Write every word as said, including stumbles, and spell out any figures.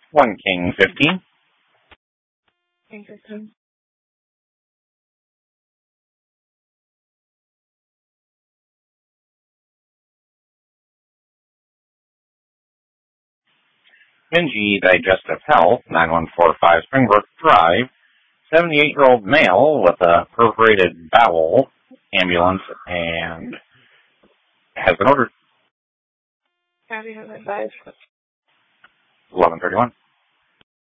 one King fifteen. King fifteen. Minji Digestive Health, nine one four five Springbrook Drive, seventy-eight-year-old male with a perforated bowel, ambulance, and has been ordered. How do you have advice? eleven thirty-one.